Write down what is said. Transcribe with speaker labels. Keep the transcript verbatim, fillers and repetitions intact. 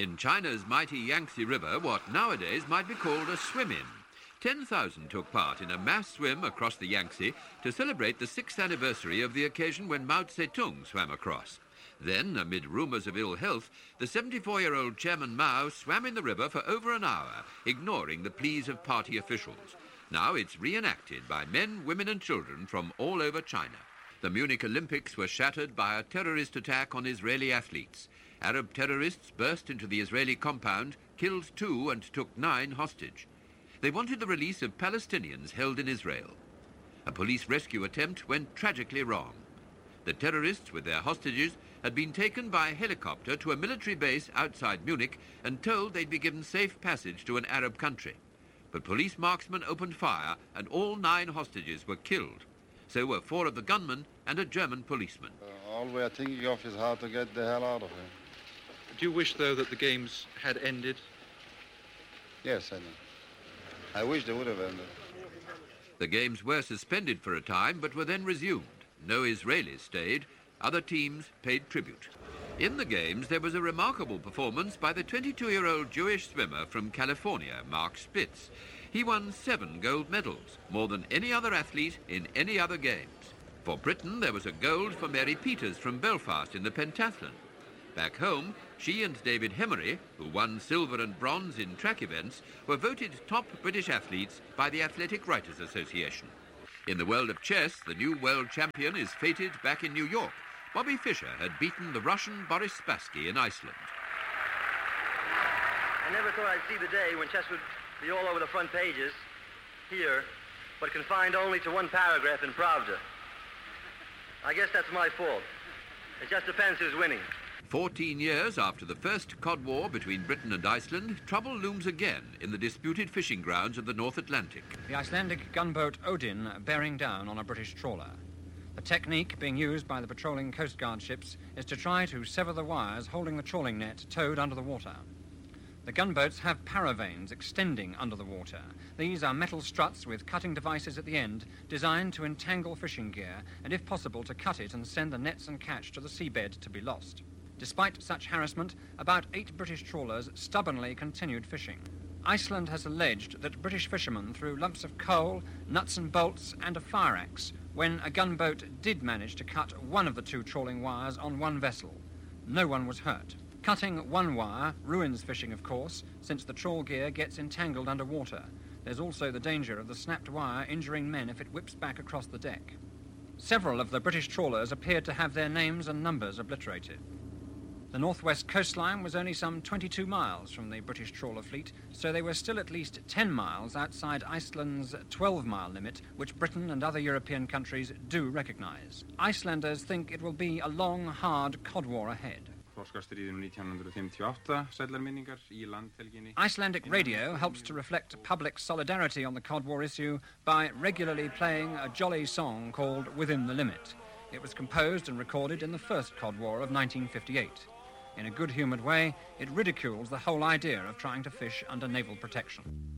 Speaker 1: In China's mighty Yangtze River, what nowadays might be called a swim-in, ten thousand took part in a mass swim across the Yangtze to celebrate the sixth anniversary of the occasion when Mao Zedong swam across. Then, amid rumours of ill health, the seventy-four-year-old Chairman Mao swam in the river for over an hour, ignoring the pleas of party officials. Now it's reenacted by men, women and children from all over China. The Munich Olympics were shattered by a terrorist attack on Israeli athletes. Arab terrorists burst into the Israeli compound, killed two and took nine hostage. They wanted the release of Palestinians held in Israel. A police rescue attempt went tragically wrong. The terrorists, with their hostages, had been taken by helicopter to a military base outside Munich and told they'd be given safe passage to an Arab country. But police marksmen opened fire and all nine hostages were killed. So were four of the gunmen and a German policeman.
Speaker 2: Uh, all we are thinking of is how to get the hell out of here.
Speaker 3: Do you wish, though, that the games had ended?
Speaker 2: Yes, I do. I wish they would have ended.
Speaker 1: The games were suspended for a time, but were then resumed. No Israelis stayed. Other teams paid tribute. In the games, there was a remarkable performance by the twenty-two-year-old Jewish swimmer from California, Mark Spitz. He won seven gold medals, more than any other athlete in any other games. For Britain, there was a gold for Mary Peters from Belfast in the pentathlon. Back home, she and David Hemery, who won silver and bronze in track events, were voted top British athletes by the Athletic Writers Association. In the world of chess, the new world champion is fated back in New York. Bobby Fischer had beaten the Russian Boris Spassky in Iceland.
Speaker 4: I never thought I'd see the day when chess would be all over the front pages, here, but confined only to one paragraph in Pravda. I guess that's my fault. It just depends who's winning.
Speaker 1: Fourteen years after the first Cod War between Britain and Iceland, trouble looms again in the disputed fishing grounds of the North Atlantic.
Speaker 5: The Icelandic gunboat Odin bearing down on a British trawler. The technique being used by the patrolling Coast Guard ships is to try to sever the wires holding the trawling net towed under the water. The gunboats have paravanes extending under the water. These are metal struts with cutting devices at the end designed to entangle fishing gear and, if possible, to cut it and send the nets and catch to the seabed to be lost. Despite such harassment, about eight British trawlers stubbornly continued fishing. Iceland has alleged that British fishermen threw lumps of coal, nuts and bolts and a fire axe when a gunboat did manage to cut one of the two trawling wires on one vessel. No one was hurt. Cutting one wire ruins fishing, of course, since the trawl gear gets entangled underwater. There's also the danger of the snapped wire injuring men if it whips back across the deck. Several of the British trawlers appeared to have their names and numbers obliterated. The northwest coastline was only some twenty-two miles from the British trawler fleet, so they were still at least ten miles outside Iceland's twelve-mile limit, which Britain and other European countries do recognise. Icelanders think it will be a long, hard cod war ahead. Icelandic radio helps to reflect public solidarity on the Cod War issue by regularly playing a jolly song called Within the Limit. It was composed and recorded in the first Cod War of nineteen fifty-eight. In a good-humoured way, it ridicules the whole idea of trying to fish under naval protection.